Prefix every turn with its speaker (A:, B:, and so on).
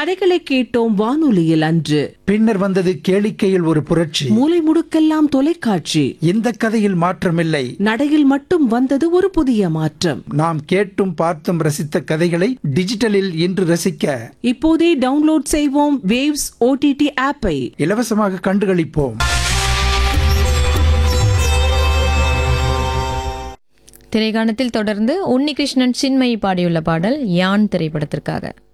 A: கதைகளை கேட்டோம் வானொலியில் அன்று.
B: பின்னர் வந்தது கேளிக்கையில் ஒரு புரட்சி.
A: மூலை முடுக்கெல்லாம் தொலைக்காட்சி.
B: இந்த கதையில் மாற்றமில்லை,
A: நடையில் மட்டும் வந்தது ஒரு புதிய மாற்றம்.
B: நாம் கேட்டும் பார்த்தும் ரசித்த கதைகளை டிஜிட்டலில் இன்று ரசிக்க
A: இப்போதே டவுன்லோட் செய்வோம் வேவ்ஸ் OTT ஆப்பை.
B: இலவசமாக கண்டுகளிப்போம்.
C: திரைகாணத்தில் தொடர்ந்து உன்னிகிருஷ்ணன் சின்மயி பாடியுள்ள பாடல் யான் திரைப்படத்திற்காக.